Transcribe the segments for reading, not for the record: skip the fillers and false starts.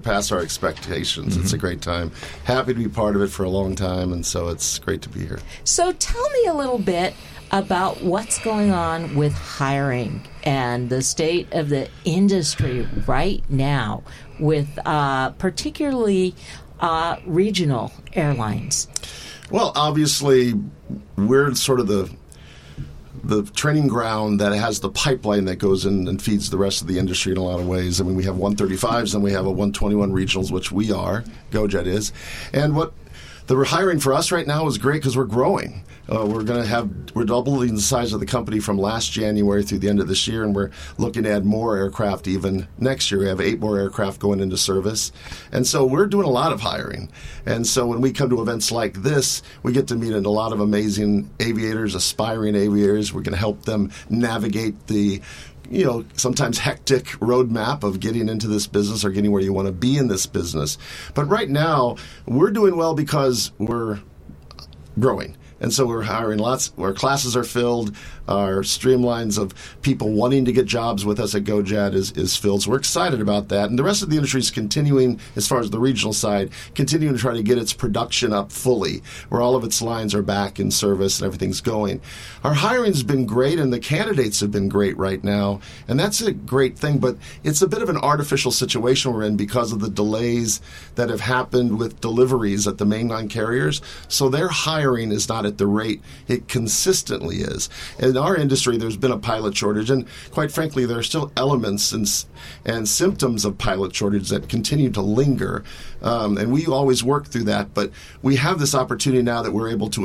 surpass our expectations. It's a great time. Happy to be part of it for a long time, and so it's great to be here. So tell me a little bit about what's going on with hiring and the state of the industry right now with particularly regional airlines. Well, obviously, we're sort of the training ground that has the pipeline that goes in and feeds the rest of the industry in a lot of ways. I mean, we have 135s and we have a 121 regionals, which we are, GoJet is. And what the hiring for us right now is great because we're growing. We're doubling the size of the company from last January through the end of this year, and we're looking to add more aircraft even next year. We have 8 more aircraft going into service. And so we're doing a lot of hiring. And so when we come to events like this, we get to meet a lot of amazing aviators, aspiring aviators. We're going to help them navigate the sometimes hectic roadmap of getting into this business or getting where you want to be in this business. But right now, we're doing well because we're growing. And so we're hiring lots. Our classes are filled. Our streamlines of people wanting to get jobs with us at GoJet is filled. So we're excited about that. And the rest of the industry is continuing, as far as the regional side, continuing to try to get its production up fully, where all of its lines are back in service and everything's going. Our hiring's been great, and the candidates have been great right now. And that's a great thing. But it's a bit of an artificial situation we're in because of the delays that have happened with deliveries at the mainline carriers. So their hiring is not at the rate it consistently is. In our industry, there's been a pilot shortage, and quite frankly, there are still elements and symptoms of pilot shortage that continue to linger, and we always work through that, but we have this opportunity now that we're able to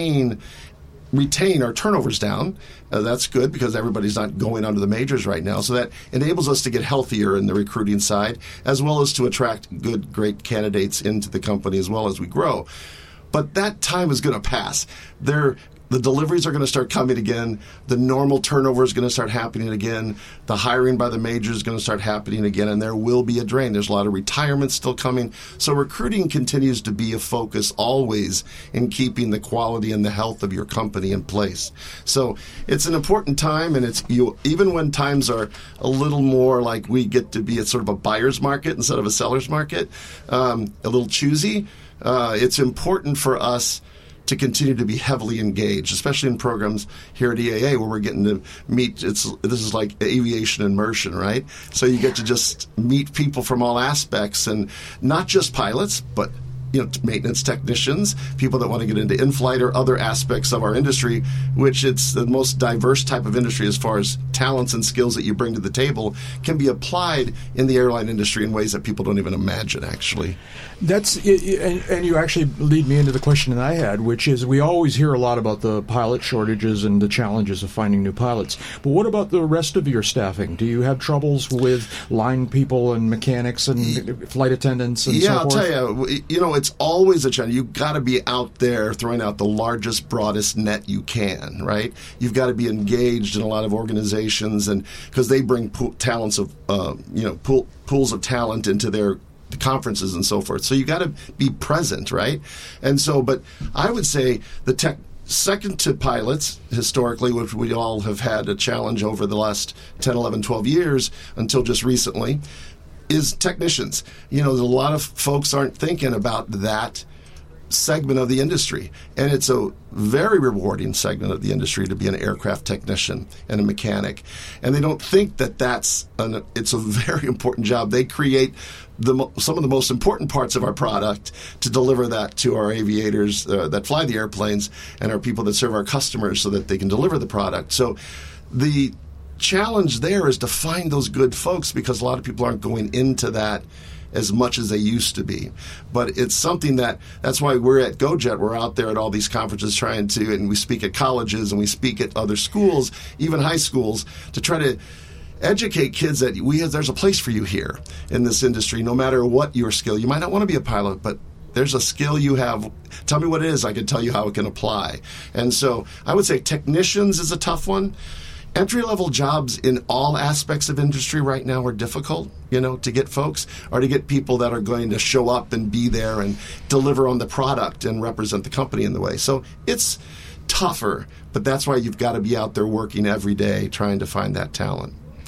retain our turnovers down. That's good because everybody's not going onto the majors right now, so that enables us to get healthier in the recruiting side, as well as to attract great candidates into the company as well as we grow. But that time is going to pass. The deliveries are going to start coming again. The normal turnover is going to start happening again. The hiring by the majors is going to start happening again, and there will be a drain. There's a lot of retirements still coming. So recruiting continues to be a focus always in keeping the quality and the health of your company in place. So it's an important time, and even when times are a little more like we get to be at sort of a buyer's market instead of a seller's market, a little choosy, it's important for us to continue to be heavily engaged, especially in programs here at EAA where we're getting to meet. This is like aviation immersion, right? So you get to just meet people from all aspects, and not just pilots, but maintenance technicians, people that want to get into in-flight or other aspects of our industry, which it's the most diverse type of industry as far as talents and skills that you bring to the table can be applied in the airline industry in ways that people don't even imagine, actually. And you actually lead me into the question that I had, which is we always hear a lot about the pilot shortages and the challenges of finding new pilots. But what about the rest of your staffing? Do you have troubles with line people and mechanics and flight attendants and so forth? Yeah, I'll tell you, it's always a challenge. You've got to be out there throwing out the largest, broadest net you can, right? You've got to be engaged in a lot of organizations, and because they bring pools of talent into their conferences and so forth. So you got to be present, right? And so, but I would say second to pilots, historically, which we all have had a challenge over the last 10, 11, 12 years until just recently, is technicians. There's a lot of folks aren't thinking about that segment of the industry, and it's a very rewarding segment of the industry to be an aircraft technician and a mechanic, and they don't think that it's a very important job. They create some of the most important parts of our product to deliver that to our aviators that fly the airplanes and our people that serve our customers so that they can deliver the product. So the challenge there is to find those good folks, because a lot of people aren't going into that as much as they used to be. But it's something that's why we're at GoJet. We're out there at all these conferences and we speak at colleges and we speak at other schools, even high schools, to try to educate kids that there's a place for you here in this industry, no matter what your skill. You might not want to be a pilot, but there's a skill you have. Tell me what it is. I can tell you how it can apply. And so I would say technicians is a tough one. Entry-level jobs in all aspects of industry right now are difficult, to get folks, or to get people that are going to show up and be there and deliver on the product and represent the company in the way. So it's tougher, but that's why you've got to be out there working every day trying to find that talent.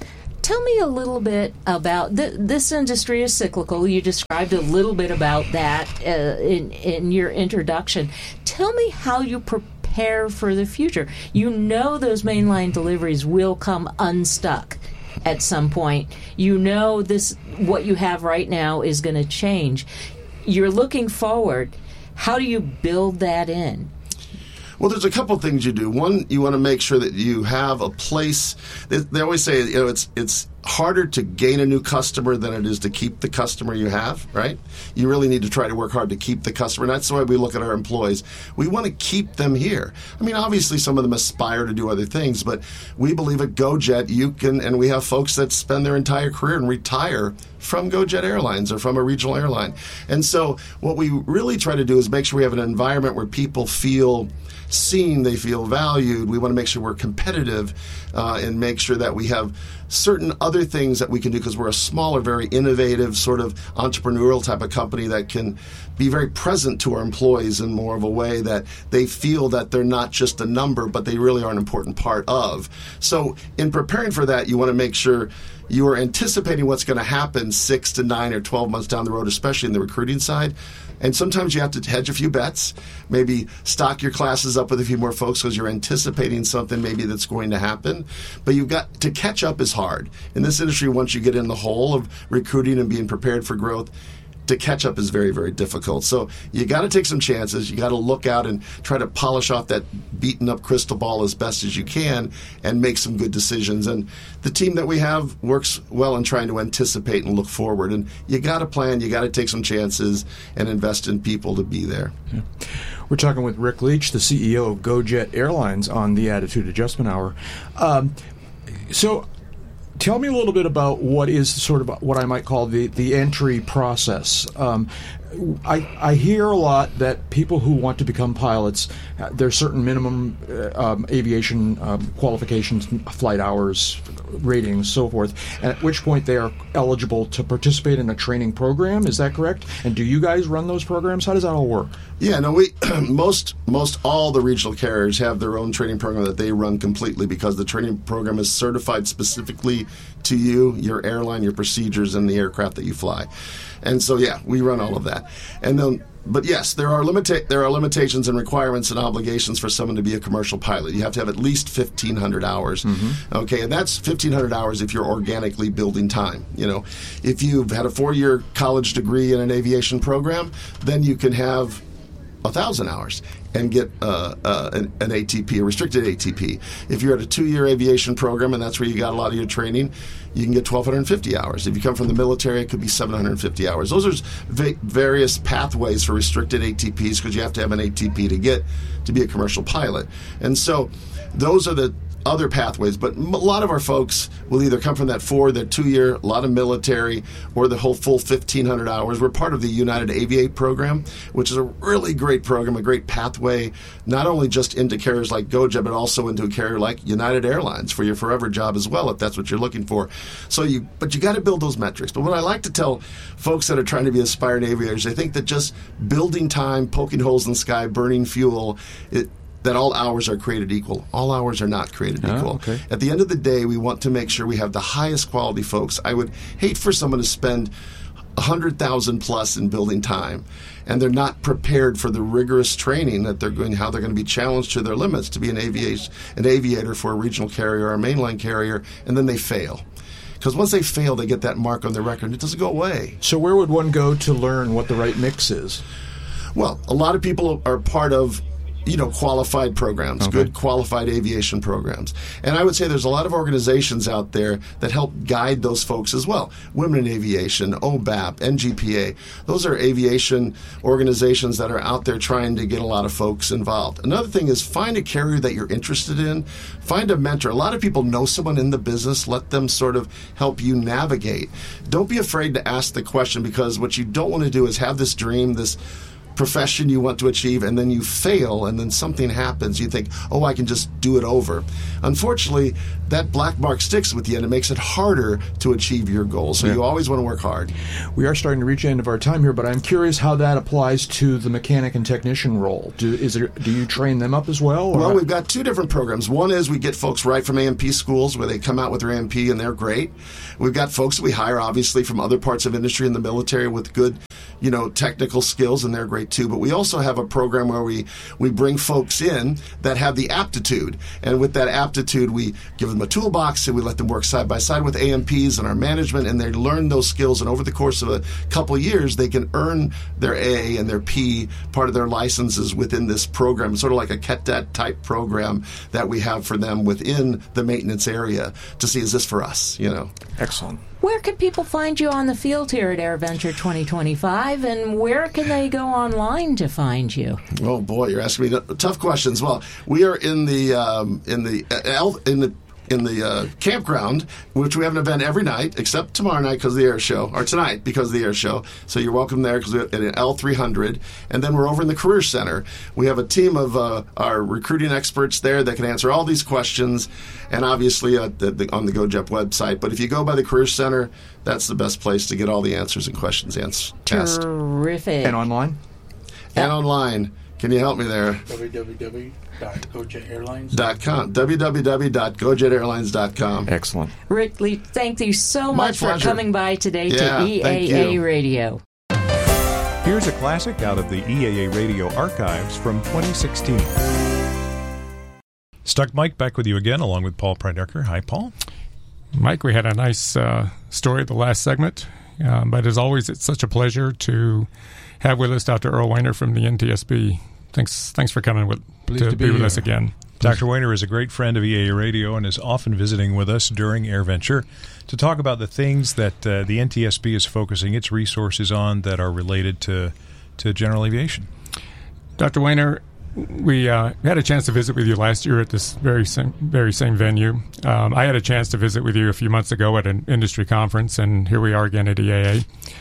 Tell me a little bit about this industry is cyclical. You described a little bit about that in your introduction. Tell me how you prepare for the future. You know those mainline deliveries will come unstuck at some point. You know what you have right now is going to change. You're looking forward. How do you build that in? Well, there's a couple things you do. One, you want to make sure that you have a place. They always say, it's harder to gain a new customer than it is to keep the customer you have, right? You really need to try to work hard to keep the customer. And that's the way we look at our employees. We want to keep them here. I mean, obviously, some of them aspire to do other things, but we believe at GoJet, you can, and we have folks that spend their entire career and retire from GoJet Airlines or from a regional airline. And so what we really try to do is make sure we have an environment where people feel seen, they feel valued. We want to make sure we're competitive and make sure that we have certain other things that we can do because we're a smaller, very innovative, sort of entrepreneurial type of company that can be very present to our employees in more of a way that they feel that they're not just a number, but they really are an important part of. So in preparing for that, you want to make sure you are anticipating what's going to happen 6 to 9 or 12 months down the road, especially in the recruiting side. And sometimes you have to hedge a few bets, maybe stock your classes up with a few more folks because you're anticipating something maybe that's going to happen. But you've got to catch up is hard. In this industry, once you get in the hole of recruiting and being prepared for growth, to catch up is very, very difficult. So you got to take some chances. You got to look out and try to polish off that beaten up crystal ball as best as you can and make some good decisions. And the team that we have works well in trying to anticipate and look forward. And you got to plan. You got to take some chances and invest in people to be there. Yeah. We're talking with Rick Leach, the CEO of GoJet Airlines, on the Attitude Adjustment Hour. So tell me a little bit about what is sort of what I might call the entry process. I hear a lot that people who want to become pilots, there's certain minimum aviation qualifications, flight hours, ratings, so forth, and at which point they are eligible to participate in a training program. Is that correct? And do you guys run those programs? How does that all work? Yeah, no, we most all the regional carriers have their own training program that they run completely because the training program is certified specifically to you, your airline, your procedures, and the aircraft that you fly. And so, yeah, we run all of that. And then, but yes, there are limitations and requirements and obligations for someone to be a commercial pilot. You have to have at least 1,500 hours. Mm-hmm. Okay, and that's 1,500 hours if you're organically building time. You know, if you've had a 4-year college degree in an aviation program, then you can have 1,000 hours and get an ATP, a restricted ATP. If you're at a 2-year aviation program and that's where you got a lot of your training, you can get 1,250 hours. If you come from the military, it could be 750 hours. Those are various pathways for restricted ATPs because you have to have an ATP to be a commercial pilot. And so those are the other pathways, but a lot of our folks will either come from that 2-year, a lot of military, or the whole full 1,500 hours. We're part of the United Aviate program, which is a really great program, a great pathway, not only just into carriers like GoJet, but also into a carrier like United Airlines for your forever job as well, if that's what you're looking for. But you got to build those metrics. But what I like to tell folks that are trying to be aspiring aviators, they think that just building time, poking holes in the sky, burning fuel, that all hours are created equal. All hours are not created equal. Okay. At the end of the day, we want to make sure we have the highest quality folks. I would hate for someone to spend $100,000 plus in building time, and they're not prepared for the rigorous training that how they're going to be challenged to their limits to be an aviator for a regional carrier or a mainline carrier, and then they fail. Because once they fail, they get that mark on their record. It doesn't go away. So where would one go to learn what the right mix is? Well, a lot of people are part of qualified programs, okay. Good qualified aviation programs. And I would say there's a lot of organizations out there that help guide those folks as well. Women in Aviation, OBAP, NGPA. Those are aviation organizations that are out there trying to get a lot of folks involved. Another thing is find a carrier that you're interested in. Find a mentor. A lot of people know someone in the business. Let them sort of help you navigate. Don't be afraid to ask the question, because what you don't want to do is have this dream, this profession you want to achieve, and then you fail, and then something happens. You think, oh, I can just do it over. Unfortunately, that black mark sticks with you, and it makes it harder to achieve your goals. So you always want to work hard. We are starting to reach the end of our time here, but I'm curious how that applies to the mechanic and technician role. Do you train them up as well? Well, we've got two different programs. One is we get folks right from A&P schools where they come out with their A&P and they're great. We've got folks that we hire, obviously, from other parts of industry in the military with good, technical skills, and they're great too. But we also have a program where we bring folks in that have the aptitude. And with that aptitude, we give them a toolbox and we let them work side by side with A&Ps and our management, and they learn those skills. And over the course of a couple of years, they can earn their A and their P, part of their licenses within this program, sort of like a CATDAT type program that we have for them within the maintenance area to see, is this for us, Excellent. Where can people find you on the field here at AirVenture 2025, and where can they go online to find you? Oh boy, you're asking me tough questions. Well, we are in the campground, which we have an event every night, except tomorrow night because of the air show, or tonight because of the air show. So you're welcome there because we're at an L300. And then we're over in the Career Center. We have a team of our recruiting experts there that can answer all these questions, and obviously on the GoJep website. But if you go by the Career Center, that's the best place to get all the answers and questions asked. Terrific. And online? And online. Can you help me there? www.gojetairlines.com. www.gojetairlines.com. Excellent. Rick Lee, thank you so My much pleasure. for coming by today to thank EAA you. Radio. Here's a classic out of the EAA Radio archives from 2016. Stuck Mike back with you again, along with Paul Prydecker. Hi, Paul. Mike, we had a nice story at the last segment, but as always, it's such a pleasure to have with us Dr. Earl Weiner from the NTSB. Thanks for coming to be with us again. Dr. Weiner is a great friend of EAA Radio and is often visiting with us during AirVenture to talk about the things that the NTSB is focusing its resources on that are related to general aviation. Dr. Weiner, we had a chance to visit with you last year at this very same venue. I had a chance to visit with you a few months ago at an industry conference, and here we are again at EAA.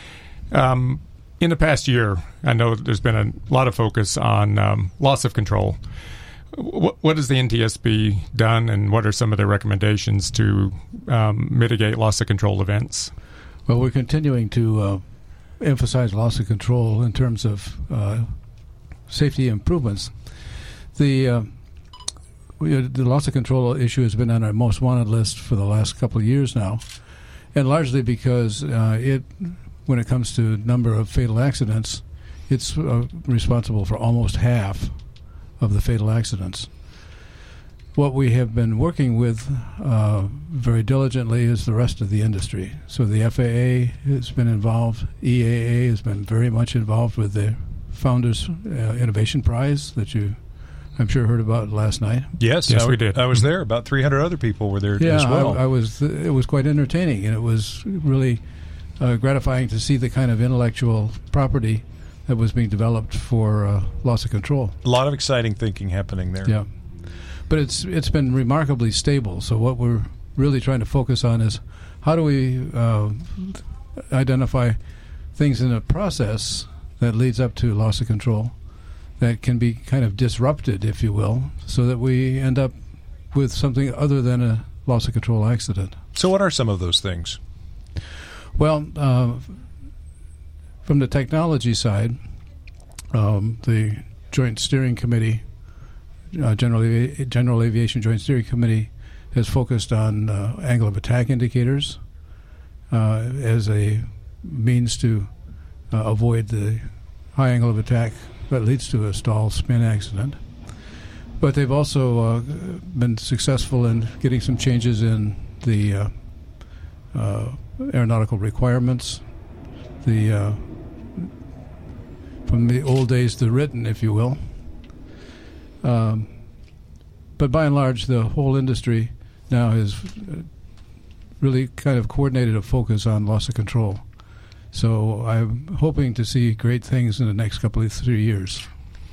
In the past year, I know there's been a lot of focus on loss of control. What has the NTSB done, and what are some of their recommendations to mitigate loss of control events? Well, we're continuing to emphasize loss of control in terms of safety improvements. The loss of control issue has been on our most wanted list for the last couple of years now, and largely because when it comes to number of fatal accidents, it's responsible for almost half of the fatal accidents. What we have been working with very diligently is the rest of the industry. So the FAA has been involved. EAA has been very much involved with the Founders Innovation Prize that I'm sure heard about last night. Yes, we did. I was there. About 300 other people were there as well. It was quite entertaining, and it was really gratifying to see the kind of intellectual property that was being developed for loss of control. A lot of exciting thinking happening there. Yeah, but it's been remarkably stable. So what we're really trying to focus on is how do we identify things in a process that leads up to loss of control that can be kind of disrupted, if you will, so that we end up with something other than a loss of control accident. So what are some of those things? Well, from the technology side, the Joint Steering Committee, General Aviation Joint Steering Committee, has focused on angle of attack indicators as a means to avoid the high angle of attack that leads to a stall spin accident. But they've also been successful in getting some changes in the aeronautical requirements, from the old days to written, if you will. But by and large, the whole industry now has really kind of coordinated a focus on loss of control. So I'm hoping to see great things in the next couple of 3 years.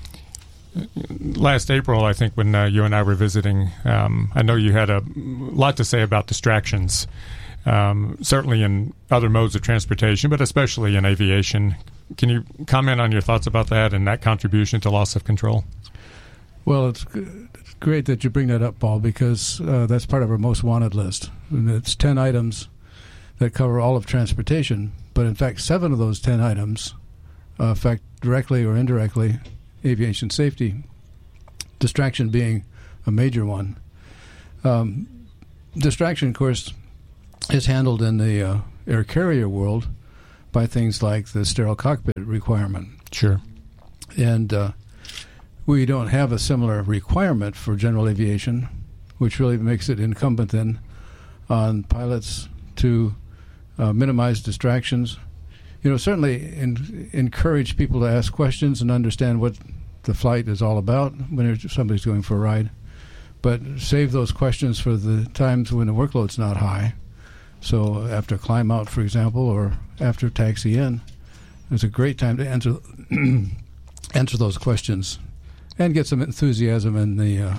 Last April, I think, when you and I were visiting, I know you had a lot to say about distractions, certainly in other modes of transportation, but especially in aviation. Can you comment on your thoughts about that and that contribution to loss of control? Well, it's great that you bring that up, Paul, because that's part of our most wanted list. And it's 10 items that cover all of transportation, but in fact 7 of those 10 items affect directly or indirectly aviation safety, distraction being a major one. Distraction, of course, is handled in the air carrier world by things like the sterile cockpit requirement. Sure. And we don't have a similar requirement for general aviation, which really makes it incumbent then on pilots to minimize distractions. Certainly encourage people to ask questions and understand what the flight is all about when somebody's going for a ride. But save those questions for the times when the workload's not high. So after climb out, for example, or after taxi in, it's a great time to answer those questions and get some enthusiasm in the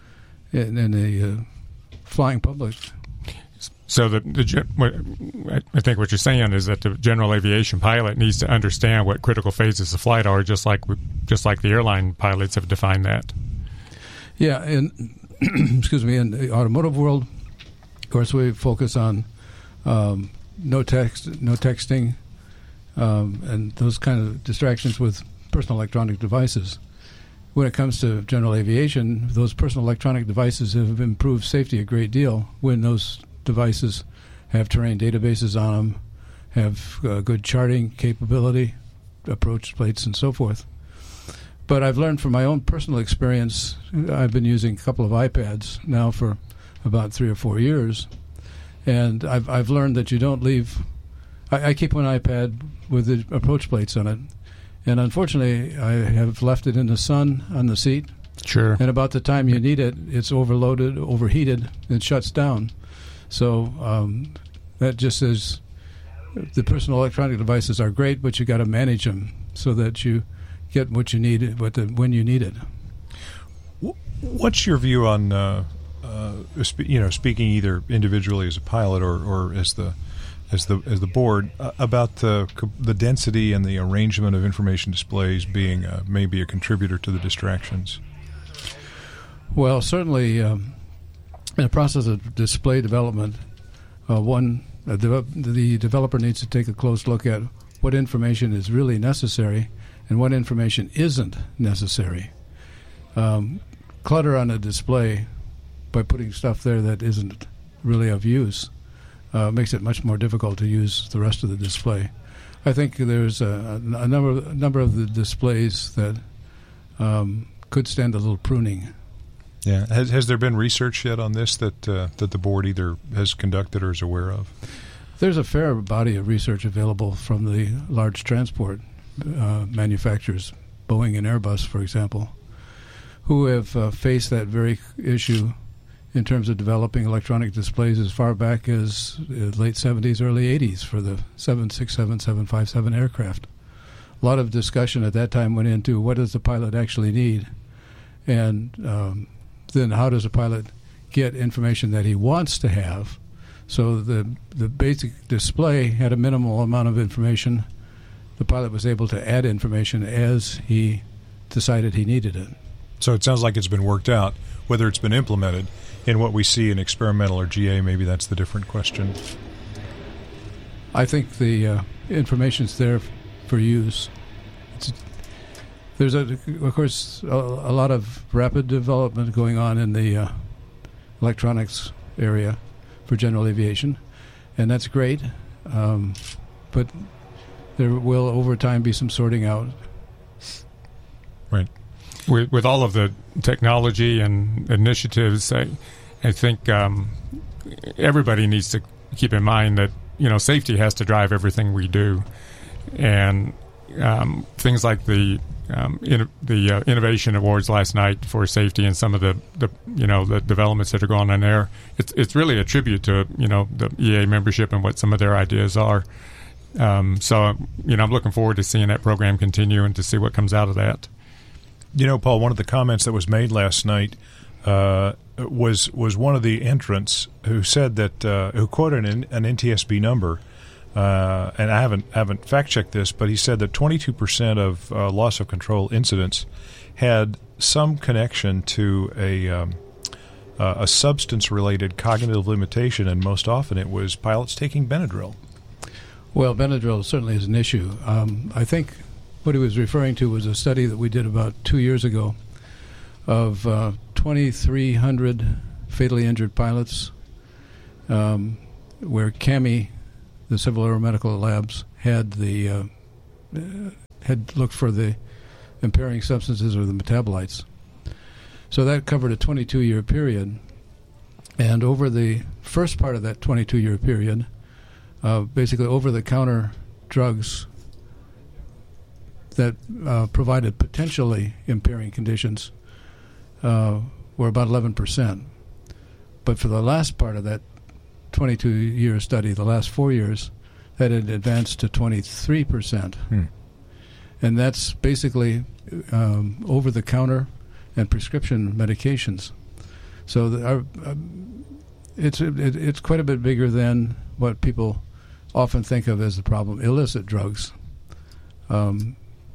flying public. So I think what you're saying is that the general aviation pilot needs to understand what critical phases of flight are, just like the airline pilots have defined that. Yeah, and excuse me, in the automotive world, of course, we focus on no texting, and those kind of distractions with personal electronic devices. When it comes to general aviation, those personal electronic devices have improved safety a great deal when those devices have terrain databases on them, have good charting capability, approach plates, and so forth. But I've learned from my own personal experience, I've been using a couple of iPads now for about 3 or 4 years, and I've learned that you don't leave... I keep one iPad with the approach plates on it, and unfortunately I have left it in the sun on the seat. Sure. And about the time you need it, it's overloaded, overheated, and shuts down. So that just says the personal electronic devices are great, but you got to manage them so that you get what you need when you need it. What's your view on speaking either individually as a pilot or as the board about the density and the arrangement of information displays being maybe a contributor to the distractions? Well, certainly. In the process of display development, the developer needs to take a close look at what information is really necessary and what information isn't necessary. Clutter on a display by putting stuff there that isn't really of use makes it much more difficult to use the rest of the display. I think there's a number of the displays that could stand a little pruning. Yeah. Has there been research yet on this that the board either has conducted or is aware of? There's a fair body of research available from the large transport manufacturers, Boeing and Airbus, for example, who have faced that very issue in terms of developing electronic displays as far back as late 70s, early 80s for the 767, 757 aircraft. A lot of discussion at that time went into what does the pilot actually need, and then how does a pilot get information that he wants to have. So the basic display had a minimal amount of information. The pilot was able to add information as he decided he needed it. So it sounds like it's been worked out. Whether it's been implemented in what we see in experimental or GA, maybe that's the different question. I think the information's there for use. There's, of course, a lot of rapid development going on in the electronics area for general aviation, and that's great. But there will, over time, be some sorting out. Right. With all of the technology and initiatives, I think everybody needs to keep in mind that safety has to drive everything we do, and things like the innovation awards last night for safety and some of the developments that are going on there. It's really a tribute to the EA membership and what some of their ideas are. So I'm looking forward to seeing that program continue and to see what comes out of that. Paul, one of the comments that was made last night was one of the entrants who said that who quoted an NTSB number and I haven't fact checked this, but he said that 22% of loss of control incidents had some connection to a substance-related cognitive limitation, and most often it was pilots taking Benadryl. Well, Benadryl certainly is an issue. I think what he was referring to was a study that we did about 2 years ago of 2,300 fatally injured pilots, where CAMI, the Civil Aeromedical Labs, had looked for the impairing substances or the metabolites. So that covered a 22-year period, and over the first part of that 22-year period, basically over-the-counter drugs that provided potentially impairing conditions were about 11%. But for the last part of that 22-year study, the last 4 years, that had advanced to 23%. And that's basically over-the-counter and prescription medications. So it's quite a bit bigger than what people often think of as the problem: illicit drugs. So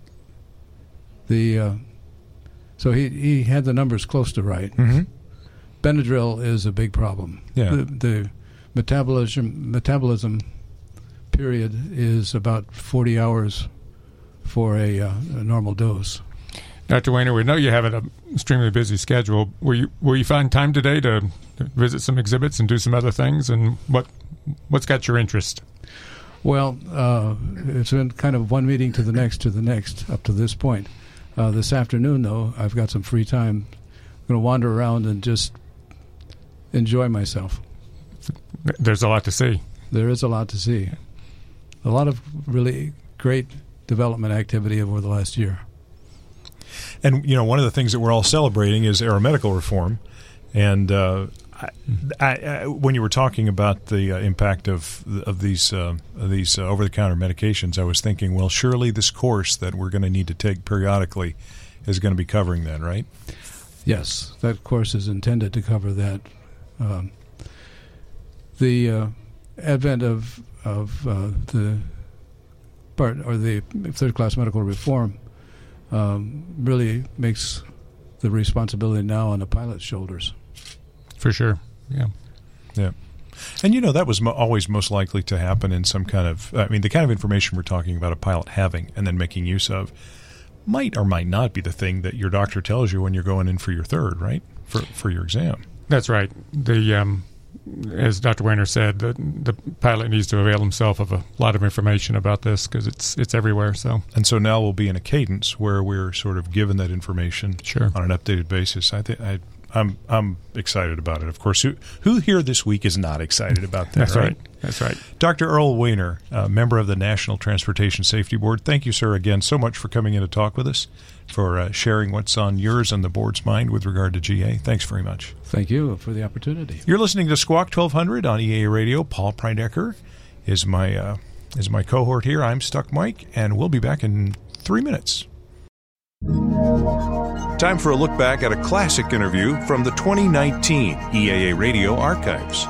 he had the numbers close to right. Mm-hmm. Benadryl is a big problem. Yeah. The metabolism period is about 40 hours for a normal dose. Dr. Wainer, we know you have an extremely busy schedule. Will you find time today to visit some exhibits and do some other things? And what's got your interest? Well, it's been kind of one meeting to the next up to this point. This afternoon, though, I've got some free time. I'm going to wander around and just enjoy myself. There's a lot to see. There is a lot to see. A lot of really great development activity over the last year. And, one of the things that we're all celebrating is aeromedical reform. And when you were talking about the impact of these over-the-counter medications, I was thinking, well, surely this course that we're going to need to take periodically is going to be covering that, right? Yes, that course is intended to cover that. The advent of the part or the third-class medical reform really makes the responsibility now on the pilot's shoulders. For sure, yeah. And that was always most likely to happen in some kind of, the kind of information we're talking about a pilot having and then making use of might or might not be the thing that your doctor tells you when you're going in for your third, right, for your exam. That's right. As Dr. Wainer said, the pilot needs to avail himself of a lot of information about this because it's everywhere. And so now we'll be in a cadence where we're sort of given that information on an updated basis. I'm excited about it. Of course, who here this week is not excited about that? That's right. Dr. Earl Wainer, member of the National Transportation Safety Board. Thank you, sir, again so much for coming in to talk with us, for sharing what's on yours and the board's mind with regard to GA. Thanks very much. Thank you for the opportunity. You're listening to Squawk 1200 on EAA Radio. Paul Prydecker is my cohort here. I'm Stuck Mike, and we'll be back in 3 minutes. Time for a look back at a classic interview from the 2019 EAA Radio archives.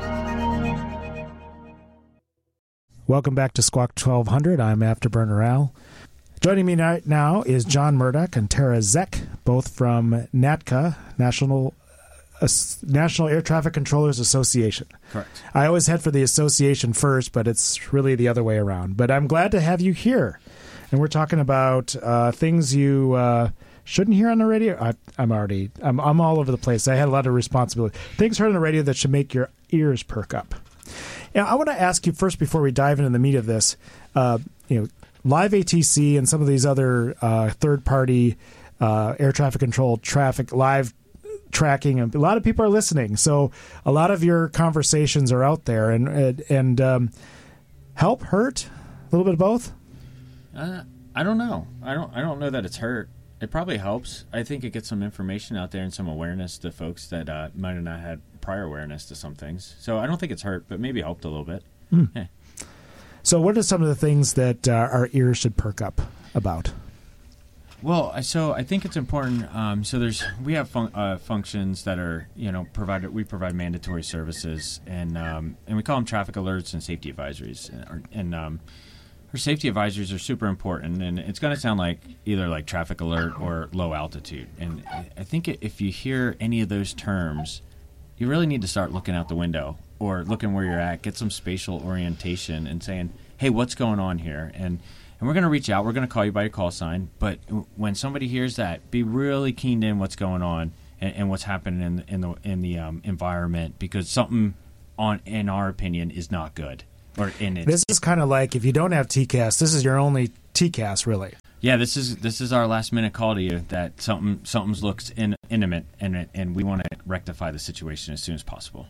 Welcome back to Squawk 1200. I'm Afterburner Al. Joining me right now is John Murdoch and Tara Zeck, both from NATCA, National Air Traffic Controllers Association. Correct. I always head for the association first, but it's really the other way around. But I'm glad to have you here. And we're talking about things you shouldn't hear on the radio. I'm all over the place. I had a lot of responsibility. Things heard on the radio that should make your ears perk up. Now, I want to ask you first, before we dive into the meat of this, Live ATC and some of these other third-party air traffic control traffic live tracking. A lot of people are listening, so a lot of your conversations are out there. And help, hurt, a little bit of both. I don't know. I don't know that it's hurt. It probably helps. I think it gets some information out there and some awareness to folks that might have not had prior awareness to some things. So I don't think it's hurt, but maybe helped a little bit. Yeah. So what are some of the things that our ears should perk up about? Well, so I think it's important. So we have functions that are provided. We provide mandatory services, and we call them traffic alerts and safety advisories. And our safety advisories are super important. And it's going to sound like either like traffic alert or low altitude. And I think if you hear any of those terms, you really need to start looking out the window or looking where you're at. Get some spatial orientation and saying, "Hey, what's going on here?" And we're going to reach out. We're going to call you by your call sign. But when somebody hears that, be really keened in what's going on and what's happening in the environment, because something, in our opinion, is not good. This is kind of like if you don't have TCAS, this is your only TCAS, really. Yeah, this is our last minute call to you that something looks intimate, and we want to rectify the situation as soon as possible.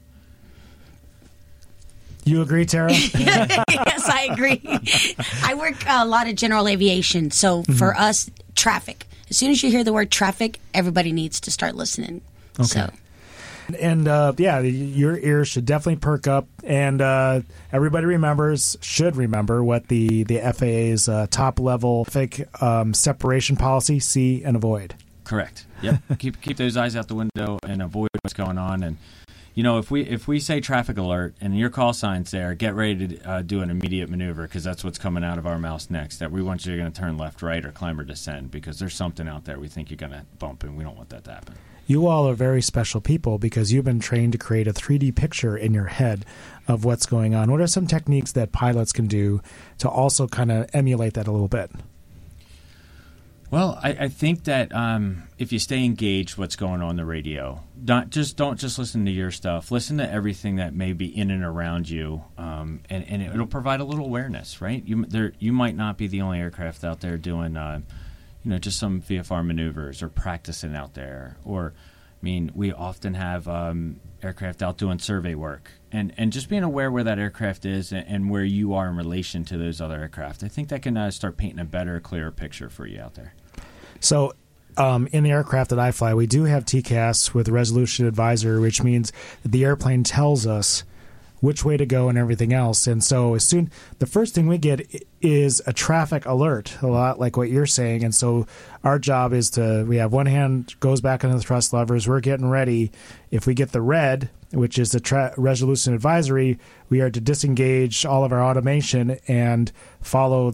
You agree, Tara? Yes, I agree. I work a lot of general aviation, so for us, traffic. As soon as you hear the word traffic, everybody needs to start listening. Okay. So. And your ears should definitely perk up. And everybody should remember what the FAA's top level separation policy: see and avoid. Correct. Yep. keep those eyes out the window and avoid what's going on. And if we say traffic alert and your call sign's there, get ready to do an immediate maneuver, because that's what's coming out of our mouths next. That we want you to turn left, right, or climb or descend, because there's something out there we think you're going to bump, and we don't want that to happen. You all are very special people because you've been trained to create a 3D picture in your head of what's going on. What are some techniques that pilots can do to also kind of emulate that a little bit? Well, I think that if you stay engaged what's going on the radio, don't just listen to your stuff. Listen to everything that may be in and around you, and it'll provide a little awareness, right? You might not be the only aircraft out there doing just some VFR maneuvers or practicing out there. Or, we often have aircraft out doing survey work. And just being aware where that aircraft is and where you are in relation to those other aircraft, I think that can start painting a better, clearer picture for you out there. So in the aircraft that I fly, we do have TCAS with Resolution Advisor, which means that the airplane tells us which way to go and everything else. And so the first thing we get is a traffic alert, a lot like what you're saying. And so our job is we have one hand goes back into the thrust levers. We're getting ready. If we get the red, which is the resolution advisory, we are to disengage all of our automation and follow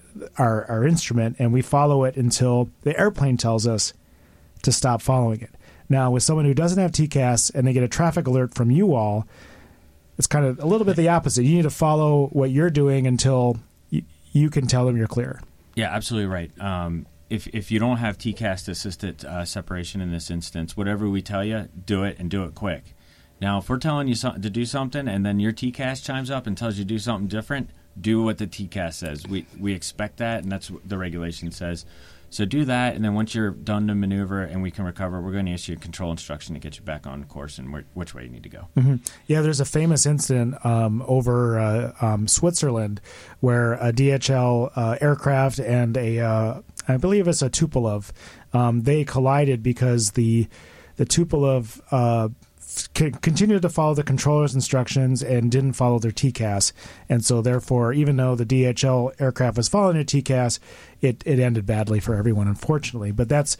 our instrument, and we follow it until the airplane tells us to stop following it. Now, with someone who doesn't have TCAS and they get a traffic alert from you all, it's kind of a little bit the opposite. You need to follow what you're doing until you can tell them you're clear. Yeah, absolutely right. If you don't have TCAS-assisted separation in this instance, whatever we tell you, do it and do it quick. Now, if we're telling you to do something and then your TCAS chimes up and tells you to do something different, do what the TCAS says. We expect that, and that's what the regulation says. So do that, and then once you're done to maneuver and we can recover, we're going to issue a control instruction to get you back on course and which way you need to go. Mm-hmm. Yeah, there's a famous incident over Switzerland where a DHL aircraft and I believe it's a Tupolev, they collided because the Tupolev continued to follow the controller's instructions and didn't follow their TCAS. And so therefore, even though the DHL aircraft was following their TCAS, it ended badly for everyone, unfortunately. But that's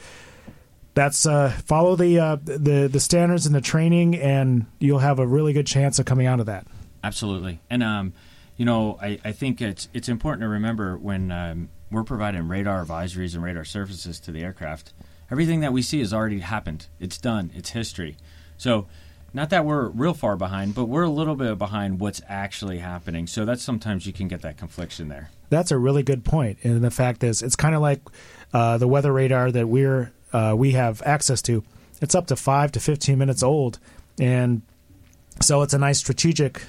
follow the standards and the training, and you'll have a really good chance of coming out of that. Absolutely. And I think it's important to remember when we're providing radar advisories and radar services to the aircraft, everything that we see has already happened. It's done. It's history. So not that we're real far behind, but we're a little bit behind what's actually happening. So that's sometimes you can get that confliction there. That's a really good point. And the fact is, it's kind of like the weather radar that we have access to. It's up to 5 to 15 minutes old. And so it's a nice strategic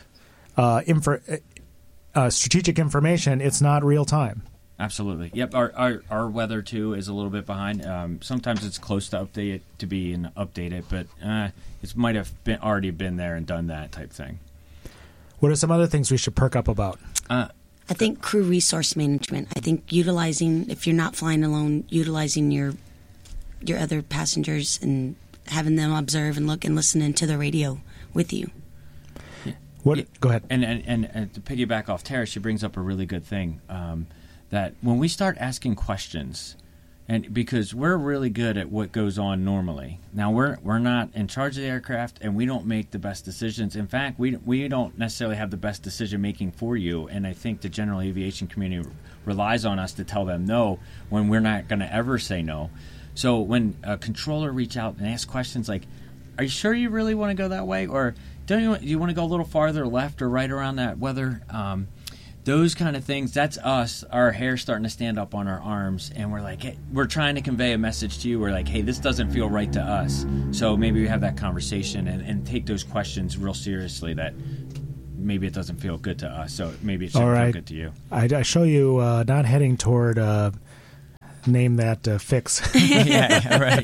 information. It's not real time. Absolutely. Yep. Our weather too is a little bit behind. Sometimes it's close to update it, but it might have already been there and done that type thing. What are some other things we should perk up about? I think crew resource management. I think utilizing, if you're not flying alone, utilizing your other passengers and having them observe and look and listen into the radio with you. Go ahead. And to piggyback off Tara, she brings up a really good thing. That when we start asking questions And because we're really good at what goes on normally. Now we're not in charge of the aircraft, and we don't make the best decisions. In fact, we don't necessarily have the best decision making for you. And I think the general aviation community relies on us to tell them no when we're not going to ever say no. So when a controller reach out and ask questions like, "Are you sure you really want to go that way?" or do you want to go a little farther left or right around that weather? Those kind of things, that's us, our hair starting to stand up on our arms, and we're like, hey, we're trying to convey a message to you. We're like, hey, this doesn't feel right to us. So maybe we have that conversation and take those questions real seriously, that maybe it doesn't feel good to us, so maybe it should feel good to you. I show you not heading toward name that fix. Right.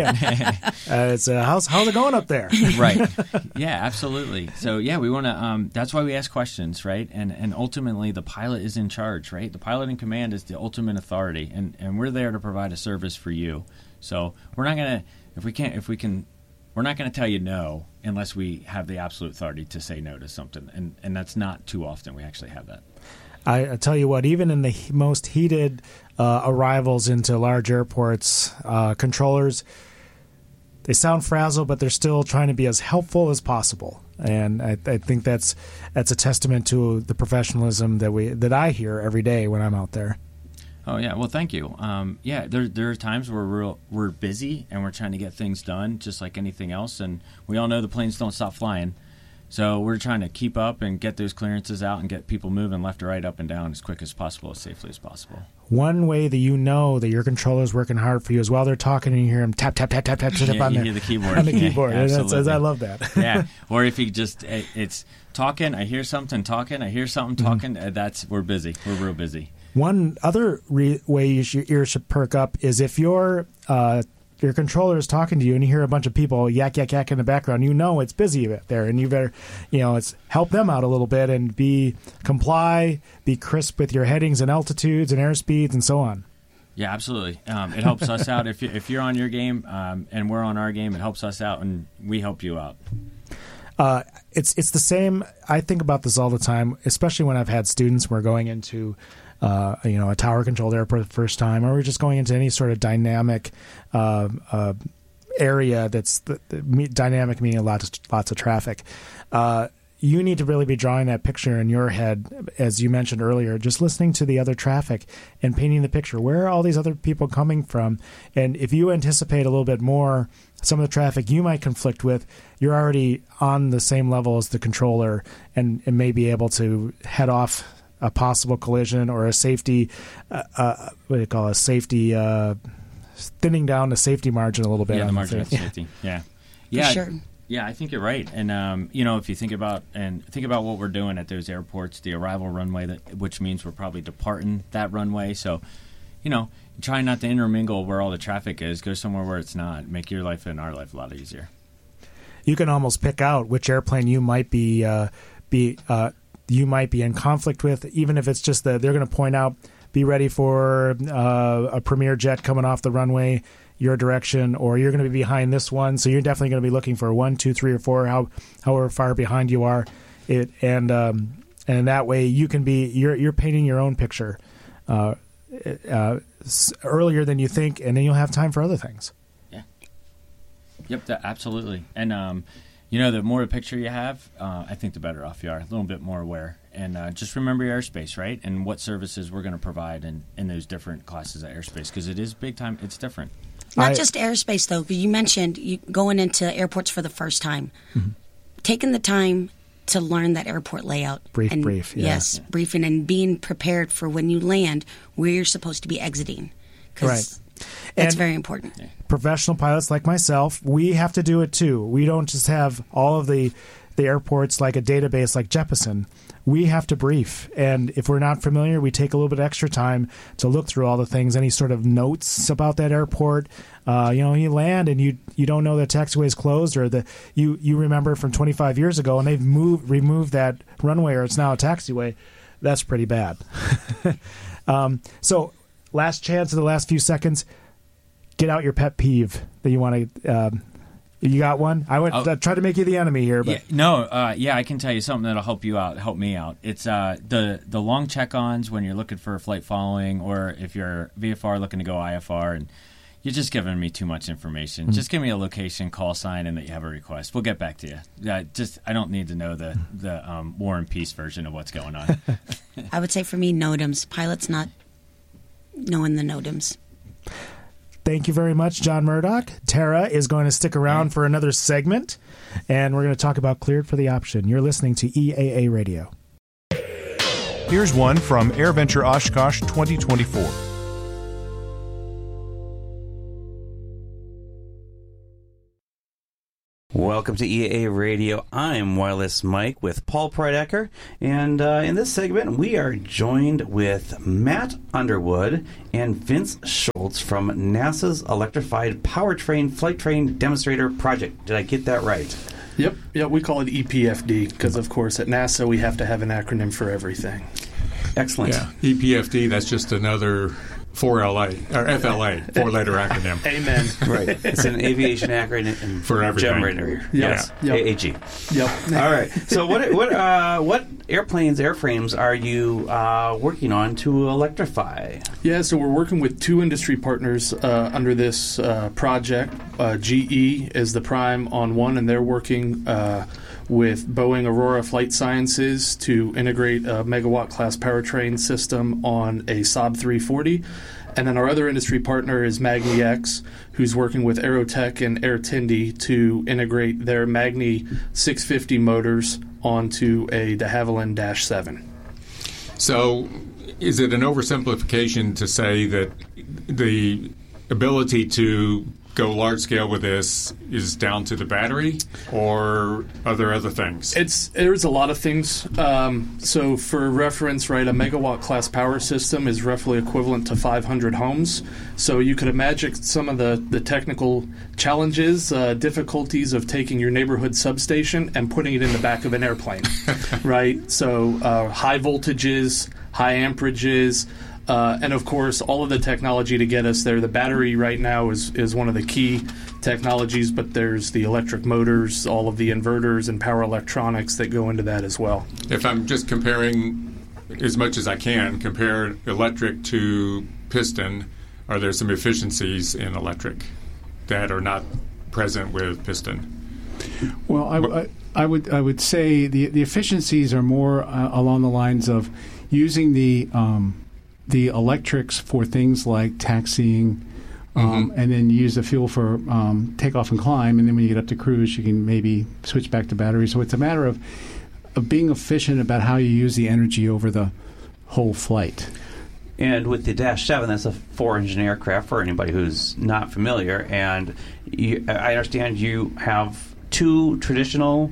It's how's it going up there? Right. Yeah, absolutely. So we want to. That's why we ask questions, right? And ultimately, the pilot is in charge, right? The pilot in command is the ultimate authority, and we're there to provide a service for you. So we're not gonna, we're not gonna tell you no unless we have the absolute authority to say no to something, and that's not too often we actually have that. I tell you what, even in the most heated arrivals into large airports, controllers, they sound frazzled, but they're still trying to be as helpful as possible. And I think that's a testament to the professionalism that I hear every day when I'm out there. Oh yeah, well thank you. There are times where we're busy and we're trying to get things done, just like anything else. And we all know the planes don't stop flying. So we're trying to keep up and get those clearances out and get people moving left to right, up and down as quick as possible, as safely as possible. One way that you know that your controller's working hard for you is while they're talking and you hear them tap, tap, tap, tap, tap, tap on hear the keyboard. On the keyboard. Absolutely. I love that. Yeah. Or if you just, it's talking, I hear something talking, I hear something talking, we're busy. We're real busy. One other way your ears should perk up is if your controller is talking to you and you hear a bunch of people yak, yak, yak in the background, you know it's busy there, and you better, it's help them out a little bit and comply, be crisp with your headings and altitudes and airspeeds and so on. Yeah, absolutely. It helps us out. If you're on your game and we're on our game, it helps us out and we help you out. It's the same. I think about this all the time, especially when I've had students who are going into a tower-controlled airport the first time, or we're just going into any sort of dynamic area that's dynamic, meaning lots of traffic. You need to really be drawing that picture in your head, as you mentioned earlier, just listening to the other traffic and painting the picture. Where are all these other people coming from? And if you anticipate a little bit more some of the traffic you might conflict with, you're already on the same level as the controller and may be able to head off a possible collision or a safety, thinning down the safety margin a little bit. Yeah, the margin of safety. Yeah. For sure. Yeah, I think you're right. And, if you think about what we're doing at those airports, the arrival runway, which means we're probably departing that runway. So, try not to intermingle where all the traffic is. Go somewhere where it's not. Make your life and our life a lot easier. You can almost pick out which airplane you might be in conflict with, even if it's just that they're going to point out, be ready for a Premier jet coming off the runway your direction, or you're going to be behind this one, so you're definitely going to be looking for 1, 2, 3, or 4, however far behind you are. And that way you can be you're painting your own picture earlier than you think, and then you'll have time for other things. Yeah. Yep. Absolutely. And the more picture you have, I think the better off you are. A little bit more aware. And just remember your airspace, right? And what services we're going to provide in those different classes of airspace, because it is big time. It's different. Not just airspace, though, because you mentioned going into airports for the first time. Mm-hmm. Taking the time to learn that airport layout. Brief. Yeah. Yes, briefing and being prepared for when you land where you're supposed to be exiting. Right. That's very important. Yeah. Professional pilots like myself, we have to do it too. We don't just have all of the airports like a database like Jeppesen. We have to brief. And if we're not familiar, we take a little bit extra time to look through all the things, any sort of notes about that airport. You land and you don't know the taxiway is closed, or you remember from 25 years ago and they've removed that runway or it's now a taxiway. That's pretty bad. So last chance in the last few seconds, get out your pet peeve that you want to You got one? I would try to make you the enemy here, but I can tell you something that'll help me out. It's the long check-ons when you're looking for flight following, or if you're VFR looking to go IFR, and you're just giving me too much information. Just give me a location, call sign, and that you have a request. We'll get back to you. I don't need to know the War and Peace version of what's going on. I would say for me, NOTAMs. Pilots not knowing the NOTAMs. Thank you very much, John Murdoch. Tara is going to stick around for another segment, and we're going to talk about Cleared for the Option. You're listening to EAA Radio. Here's one from AirVenture Oshkosh 2024. Welcome to EAA Radio. I'm Wireless Mike with Paul Prydecker, and in this segment we are joined with Matt Underwood and Vince Schultz from NASA's Electrified Powertrain Flight Train Demonstrator Project. Did I get that right? Yep, we call it EPFD because, of course, at NASA we have to have an acronym for everything. Excellent. Yeah, EPFD, that's just another 4LA, or FLA, four-letter acronym. Amen. Right. It's an aviation acronym for everything. Generator. Yes. Yep. AAG. Yep. All right. So what airplanes, airframes are you working on to electrify? Yeah, so we're working with two industry partners under this project. GE is the prime on one, and they're working with Boeing Aurora Flight Sciences to integrate a megawatt-class powertrain system on a Saab 340. And then our other industry partner is magniX, who's working with Aerotech and Air Tindi to integrate their Magni 650 motors onto a de Havilland Dash 7. So is it an oversimplification to say that the ability to go large scale with this is down to the battery, or are there other things? There's a lot of things. So for reference, right, a megawatt class power system is roughly equivalent to 500 homes. So you could imagine some of the technical challenges, difficulties of taking your neighborhood substation and putting it in the back of an airplane, right? So high voltages, high amperages, and of course, all of the technology to get us there. The battery right now is one of the key technologies, but there's the electric motors, all of the inverters and power electronics that go into that as well. If I'm just comparing as much as I can, compare electric to piston, are there some efficiencies in electric that are not present with piston? Well, I would say the efficiencies are more along the lines of using the electrics for things like taxiing, and then use the fuel for takeoff and climb, and then when you get up to cruise, you can maybe switch back to battery. So it's a matter of being efficient about how you use the energy over the whole flight. And with the Dash 7, that's a four-engine aircraft for anybody who's not familiar, and I understand you have two traditional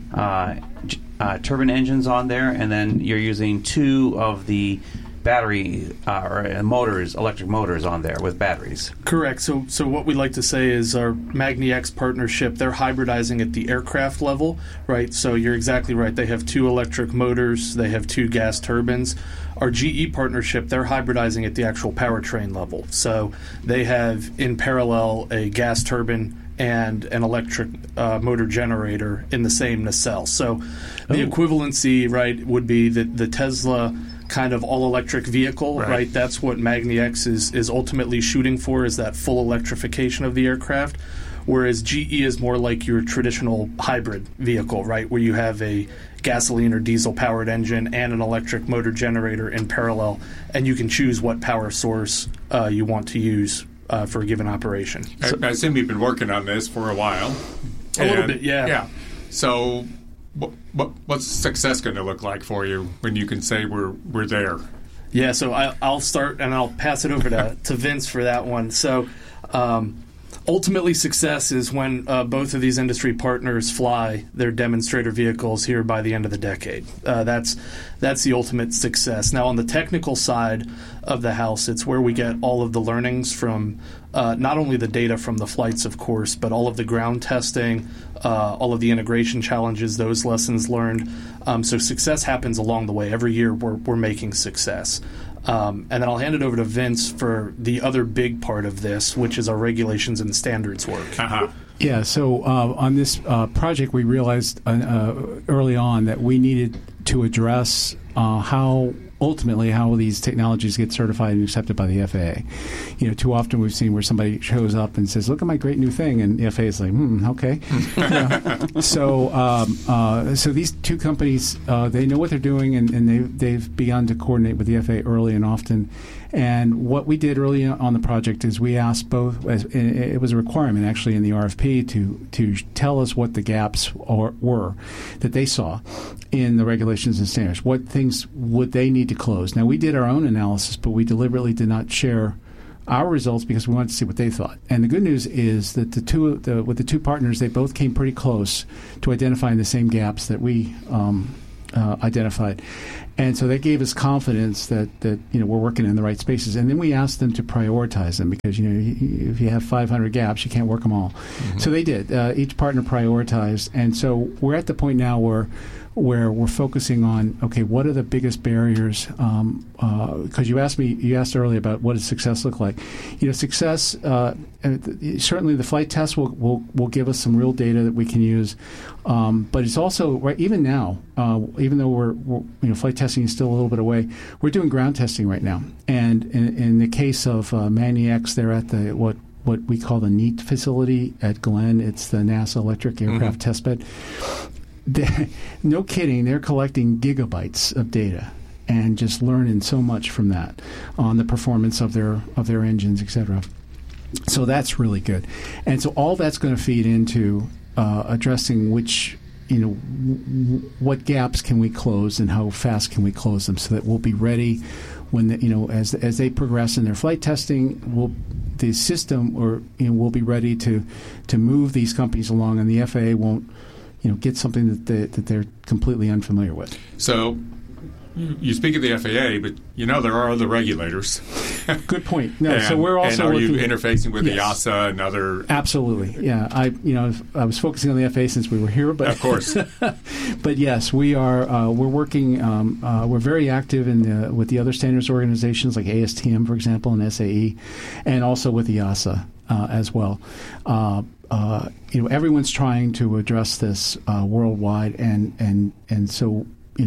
turbine engines on there, and then you're using two of the battery or motors, electric motors on there with batteries. Correct. So what we like to say is our magniX partnership, they're hybridizing at the aircraft level, right? So you're exactly right. They have two electric motors. They have two gas turbines. Our GE partnership, they're hybridizing at the actual powertrain level. So they have in parallel a gas turbine and an electric motor generator in the same nacelle. So the equivalency, right, would be the Tesla kind of all-electric vehicle, right? That's what magniX is ultimately shooting for, is that full electrification of the aircraft, whereas GE is more like your traditional hybrid vehicle, right, where you have a gasoline or diesel-powered engine and an electric motor generator in parallel, and you can choose what power source you want to use for a given operation. I assume you've been working on this for a while. A little bit, yeah. Yeah. So what's success going to look like for you when you can say we're there? Yeah, so I'll start and I'll pass it over to Vince for that one. So ultimately, success is when both of these industry partners fly their demonstrator vehicles here by the end of the decade. That's the ultimate success. Now, on the technical side of the house, it's where we get all of the learnings from not only the data from the flights, of course, but all of the ground testing, all of the integration challenges, those lessons learned. So success happens along the way. Every year we're making success. And then I'll hand it over to Vince for the other big part of this, which is our regulations and standards work. Yeah, so on this project, we realized early on that we needed to address how these technologies get certified and accepted by the FAA. Too often we've seen where somebody shows up and says, "Look at my great new thing," and the FAA is like, "Okay." So these two companies, they know what they're doing, and they've begun to coordinate with the FAA early and often. And what we did early on the project is we asked both. It was a requirement actually in the RFP to tell us what the gaps were that they saw in the regulations and standards. What things would they need to close? Now we did our own analysis, but we deliberately did not share our results because we wanted to see what they thought. And the good news is that with the two partners, they both came pretty close to identifying the same gaps that we identified. And so that gave us confidence that we're working in the right spaces. And then we asked them to prioritize them because if you have 500 gaps, you can't work them all. Mm-hmm. So they did. Each partner prioritized, and so we're at the point now where we're focusing on, okay, what are the biggest barriers? Because you asked earlier about what does success look like. Success, certainly the flight test will give us some real data that we can use. But it's also, right, even now, even though we're flight testing is still a little bit away, we're doing ground testing right now. And in the case of magniX, they're at the what we call the NEAT facility at Glenn. It's the NASA Electric Aircraft Testbed. No kidding, they're collecting gigabytes of data and just learning so much from that on the performance of their engines, etc. So that's really good. And so all that's going to feed into addressing what gaps can we close and how fast can we close them, so that we'll be ready when as they progress in their flight testing. The system will be ready to move these companies along, and the FAA won't get something that they're completely unfamiliar with. So you speak of the FAA, but there are other regulators. Good point. No, so we're also and are you working, interfacing with yes, the EASA and other? Absolutely, yeah. I was focusing on the FAA since we were here, but of course. But yes, we are. We're working. We're very active with the other standards organizations like ASTM, for example, and SAE, and also with the EASA as well. Everyone's trying to address this worldwide, and so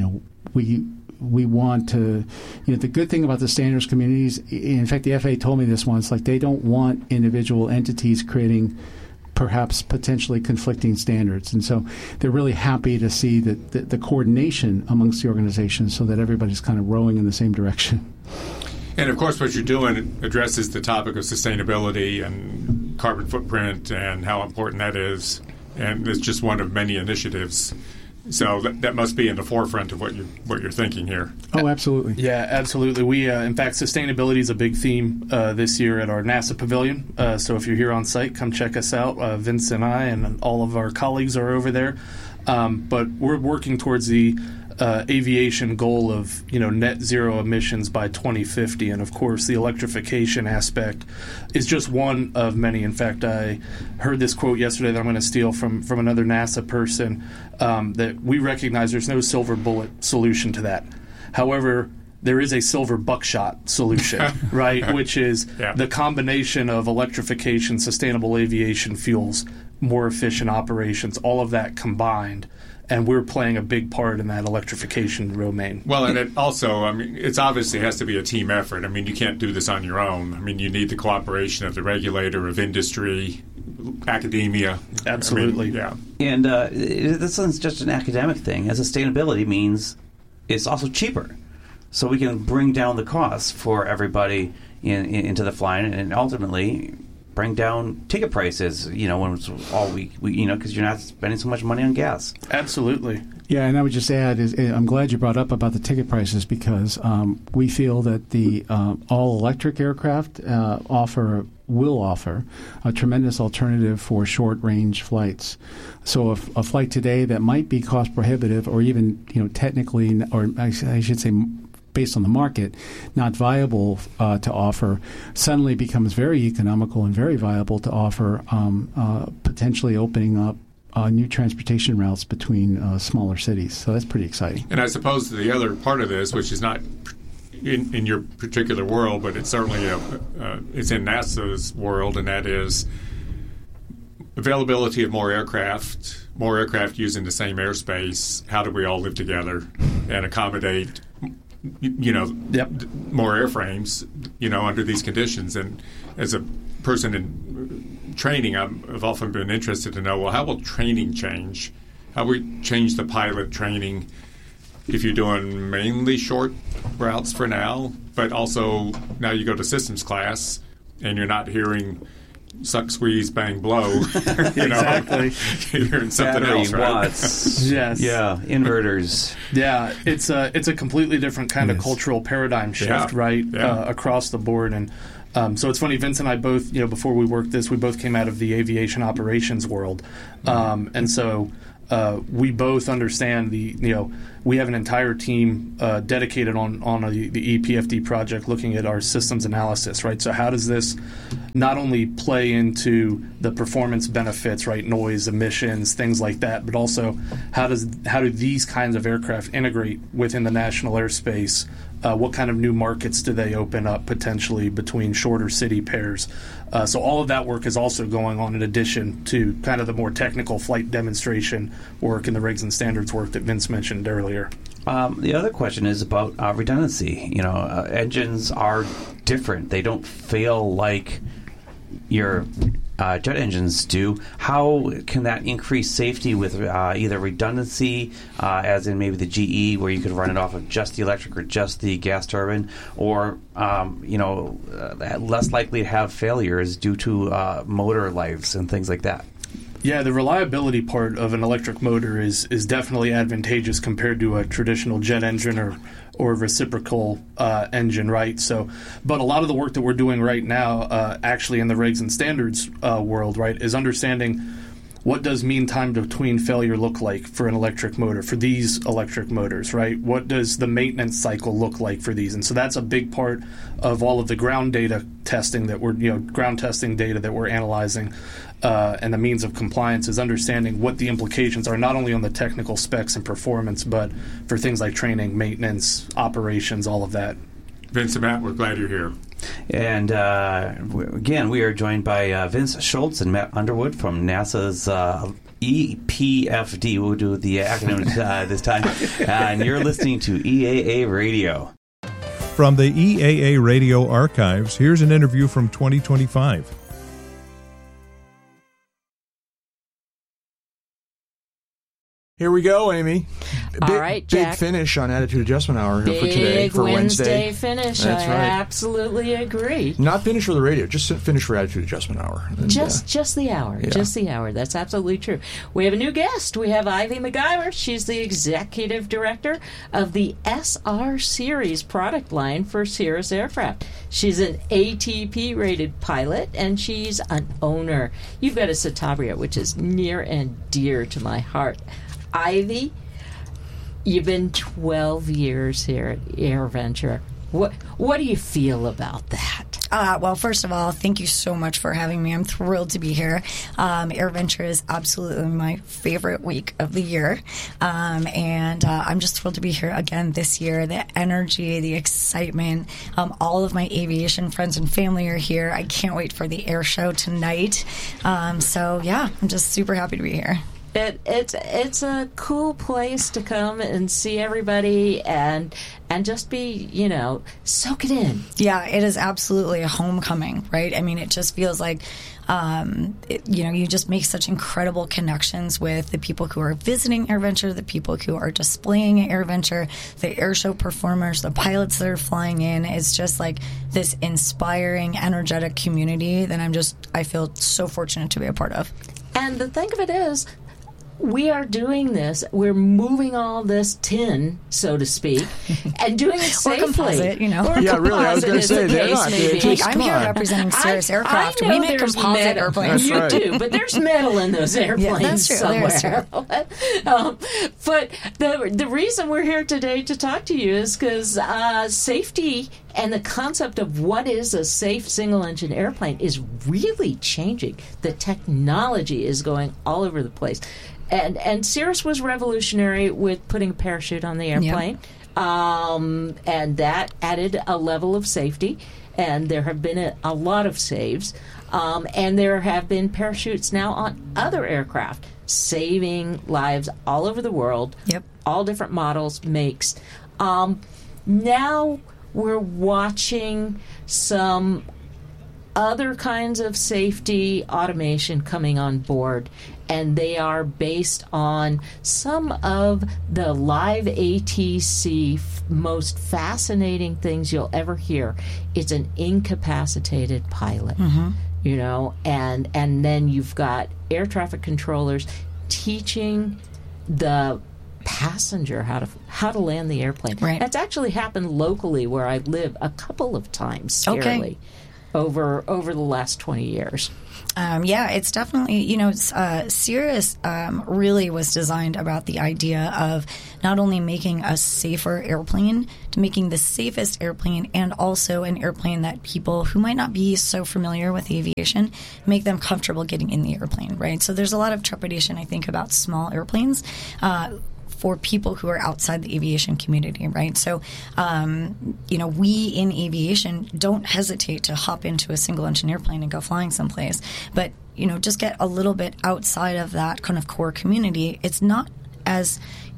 we want to. The good thing about the standards communities, in fact, the FAA told me this once, like they don't want individual entities creating perhaps potentially conflicting standards, and so they're really happy to see that the coordination amongst the organizations, so that everybody's kind of rowing in the same direction. And of course, what you're doing addresses the topic of sustainability and carbon footprint and how important that is. And it's just one of many initiatives. So that must be in the forefront of what you're thinking here. Oh, absolutely. Yeah, absolutely. We, in fact, sustainability is a big theme this year at our NASA Pavilion. So if you're here on site, come check us out. Vince and I and all of our colleagues are over there. But we're working towards the aviation goal of net zero emissions by 2050, and of course the electrification aspect is just one of many. In fact, I heard this quote yesterday that I'm going to steal from another NASA person, that we recognize there's no silver bullet solution to that. However, there is a silver buckshot solution, right? Which is the combination of electrification, sustainable aviation fuels, more efficient operations, all of that combined. And we're playing a big part in that electrification domain. Well, and it also, it's obviously has to be a team effort. You can't do this on your own. You need the cooperation of the regulator, of industry, academia. Absolutely. Yeah. And this isn't just an academic thing. As sustainability means it's also cheaper. So we can bring down the costs for everybody into the flying, and ultimately bring down ticket prices, when it's all because you're not spending so much money on gas. Absolutely. Yeah, and I would just add, I'm glad you brought up about the ticket prices, because we feel that the all-electric aircraft will offer a tremendous alternative for short-range flights. So a flight today that might be cost-prohibitive, or even technically, or I should say, based on the market, not viable to offer, suddenly becomes very economical and very viable to offer, potentially opening up new transportation routes between smaller cities. So that's pretty exciting. And I suppose the other part of this, which is not in your particular world, but it's certainly it's in NASA's world, and that is availability of more aircraft using the same airspace. How do we all live together and accommodate, more airframes, under these conditions? And as a person in training, I've often been interested to know, well, how will training change? How will we change the pilot training if you're doing mainly short routes for now, but also now you go to systems class and you're not hearing suck, squeeze, bang, blow. Exactly. You're hearing something Battery, else, right? Yes. Yeah, inverters. Yeah, it's a completely different kind of cultural paradigm shift, right, across the board. And so it's funny, Vince and I both, before we worked this, we both came out of the aviation operations world. And so we both understand we have an entire team dedicated on the EPFD project looking at our systems analysis, right? So how does this not only play into the performance benefits, right, noise, emissions, things like that, but also how do these kinds of aircraft integrate within the national airspace? What kind of new markets do they open up potentially between shorter city pairs? So all of that work is also going on in addition to kind of the more technical flight demonstration work and the regs and standards work that Vince mentioned earlier. The other question is about redundancy. Engines are different. They don't fail like your jet engines do. How can that increase safety with either redundancy, as in maybe the GE, where you could run it off of just the electric or just the gas turbine, or less likely to have failures due to motor lives and things like that? Yeah, the reliability part of an electric motor is definitely advantageous compared to a traditional jet engine or reciprocal engine, right? So, but a lot of the work that we're doing right now, actually in the regs and standards world, right, is understanding what does mean time between failure look like for an electric motor, for these electric motors, right? What does the maintenance cycle look like for these? And so that's a big part of all of the ground data testing that ground testing data that we're analyzing. And the means of compliance is understanding what the implications are, not only on the technical specs and performance, but for things like training, maintenance, operations, all of that. Vince and Matt, we're glad you're here. And again, we are joined by Vince Schultz and Matt Underwood from NASA's EPFD. We'll do the acronym this time. And you're listening to EAA Radio. From the EAA Radio archives, here's an interview from 2025. Here we go, Amy. All right, Jack. Big finish on Attitude Adjustment Hour here for today, for Wednesday. Finish. That's I absolutely agree. Not finish for the radio, just finish for Attitude Adjustment Hour. And, just the hour. Yeah. Just the hour. That's absolutely true. We have a new guest. We have Ivy MacGyver. She's the executive director of the SR Series product line for Cirrus Aircraft. She's an ATP-rated pilot, and she's an owner. You've got a Citabria, which is near and dear to my heart. Ivy, you've been 12 years here at AirVenture. What do you feel about that? Well, first of all, thank you so much for having me. I'm thrilled to be here. AirVenture is absolutely my favorite week of the year. And I'm just thrilled to be here again this year. The energy, the excitement, all of my aviation friends and family are here. I can't wait for the air show tonight. So, yeah, I'm just super happy to be here. It's a cool place to come and see everybody and just be, soak it in. Yeah, it is absolutely a homecoming, right? I mean, it just feels like, you just make such incredible connections with the people who are visiting AirVenture, the people who are displaying at AirVenture, the airshow performers, the pilots that are flying in. It's just like this inspiring, energetic community that I feel so fortunate to be a part of. And the thing of it is, we are doing this. We're moving all this tin, so to speak, and doing it safely. Or composite, Or yeah, really, I was going to say, they're not. I'm here representing Cirrus Aircraft. We make composite airplanes. You do, but there's metal in those airplanes somewhere. That's true. But the reason we're here today to talk to you is because safety and the concept of what is a safe single-engine airplane is really changing. The technology is going all over the place. And Cirrus was revolutionary with putting a parachute on the airplane. and that added a level of safety. And there have been a lot of saves. And there have been parachutes now on other aircraft, saving lives all over the world. Yep. All different models, makes. Now we're watching some other kinds of safety automation coming on board, and they are based on some of the live ATC most fascinating things you'll ever hear. It's an incapacitated pilot, you know, and then you've got air traffic controllers teaching the passenger how to land the airplane. Right. That's actually happened locally where I live a couple of times, scarily, over the last 20 years. Yeah, it's definitely, you know, Cirrus really was designed about the idea of not only making a safer airplane, to making the safest airplane, and also an airplane that people who might not be so familiar with aviation, make them comfortable getting in the airplane, right? So there's a lot of trepidation, I think, about small airplanes. For people who are outside the aviation community, right? So, you know, we in aviation don't hesitate to hop into a single-engine airplane and go flying someplace. But, you know, just get a little bit outside of that kind of core community. It's not as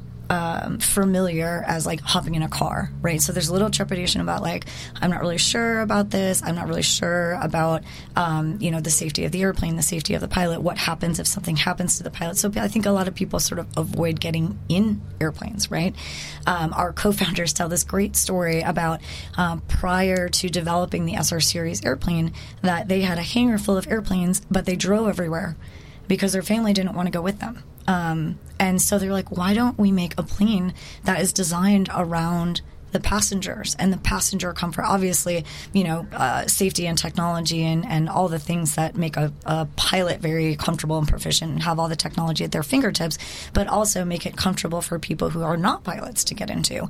familiar as like hopping in a car, right? So there's a little trepidation about like, I'm not really sure about this. I'm not really sure about, you know, the safety of the airplane, the safety of the pilot. What happens if something happens to the pilot? So I think a lot of people sort of avoid getting in airplanes, right? Our co-founders tell this great story about prior to developing the SR series airplane, that they had a hangar full of airplanes, but they drove everywhere because their family didn't want to go with them. And so they're like, why don't we make a plane that is designed around the passengers and the passenger comfort? Obviously, you know, safety and technology and all the things that make a pilot very comfortable and proficient and have all the technology at their fingertips, but also make it comfortable for people who are not pilots to get into.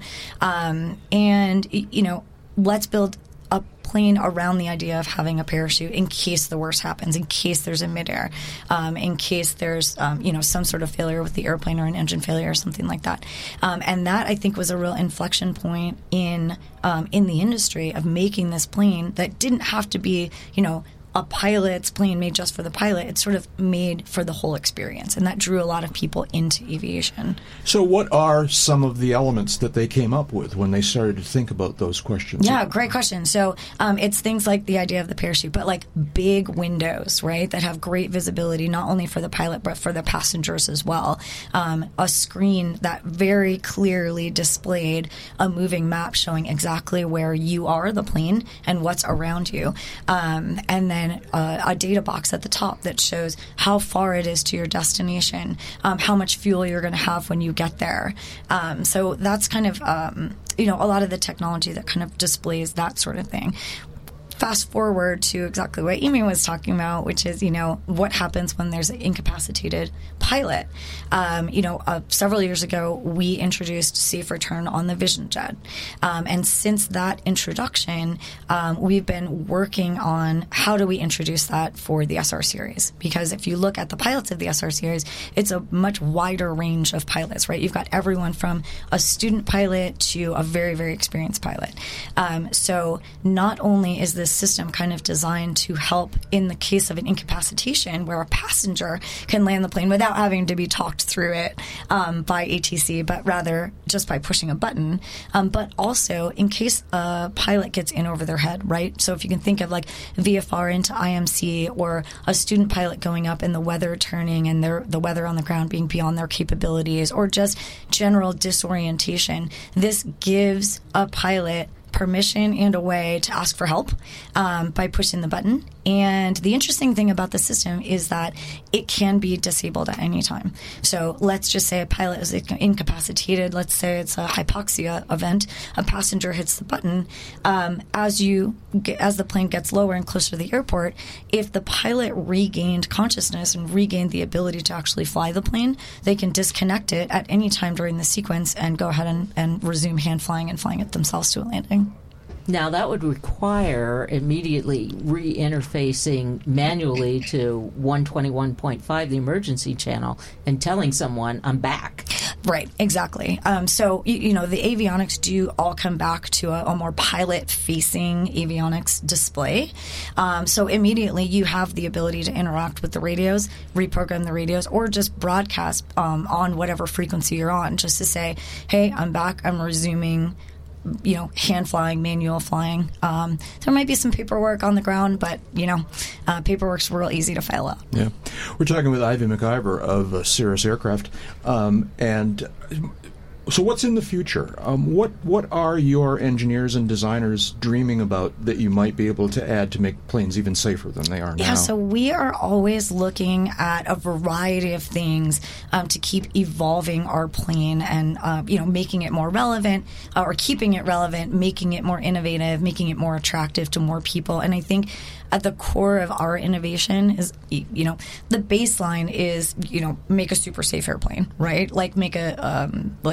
And, you know, let's build a plane around the idea of having a parachute in case the worst happens, in case there's a midair, in case there's you know, some sort of failure with the airplane or an engine failure or something like that. And that, I think, was a real inflection point in the industry of making this plane that didn't have to be, you know, a pilot's plane made just for the pilot. It's sort of made for the whole experience, and that drew a lot of people into aviation. So what are some of the elements that they came up with when they started to think about those questions? Yeah, great question. So it's things like the idea of the parachute, but like big windows, right, that have great visibility, not only for the pilot, but for the passengers as well. A screen that very clearly displayed a moving map showing exactly where you are, the plane, and what's around you. And then a data box at the top that shows how far it is to your destination, how much fuel you're going to have when you get there. So that's kind of, you know, a lot of the technology that kind of displays that sort of thing. Fast forward to exactly what Amy was talking about, which is, you know, what happens when there's an incapacitated pilot. You know, several years ago, we introduced Safe Return on the Vision Jet. And since that introduction, we've been working on how do we introduce that for the SR series. Because if you look at the pilots of the SR series, it's a much wider range of pilots, right? You've got everyone from a student pilot to a very, very experienced pilot. So not only is this system kind of designed to help in the case of an incapacitation where a passenger can land the plane without having to be talked through it by ATC, but rather just by pushing a button, but also in case a pilot gets in over their head, right? So if you can think of like VFR into IMC, or a student pilot going up and the weather turning and the weather on the ground being beyond their capabilities, or just general disorientation, this gives a pilot permission and a way to ask for help by pushing the button. And the interesting thing about the system is that it can be disabled at any time. So let's just say a pilot is incapacitated. Let's say it's a hypoxia event. A passenger hits the button. As the plane gets lower and closer to the airport, if the pilot regained consciousness and regained the ability to actually fly the plane, they can disconnect it at any time during the sequence and go ahead and resume hand flying and flying it themselves to a landing. Now, that would require immediately re-interfacing manually to 121.5, the emergency channel, and telling someone, I'm back. Right, exactly. So, you know, the avionics do all come back to a more pilot-facing avionics display. So immediately you have the ability to interact with the radios, reprogram the radios, or just broadcast on whatever frequency you're on, just to say, hey, I'm back, I'm resuming, you know, hand flying, manual flying. There might be some paperwork on the ground, but, you know, paperwork's real easy to file out. Yeah. We're talking with Ivy McIver of Cirrus Aircraft. And so what's in the future? What are your engineers and designers dreaming about that you might be able to add to make planes even safer than they are now? Yeah, so we are always looking at a variety of things to keep evolving our plane and, you know, making it more relevant or keeping it relevant, making it more innovative, making it more attractive to more people. And I think at the core of our innovation is, you know, the baseline is, you know, make a super safe airplane, right? Like make a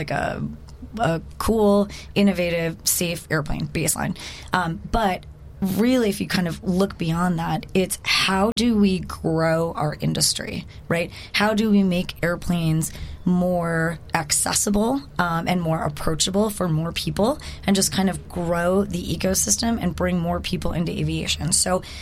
cool, innovative, safe airplane baseline. But really, if you kind of look beyond that, it's how do we grow our industry, right? How do we make airplanes more accessible and more approachable for more people, and just kind of grow the ecosystem and bring more people into aviation? So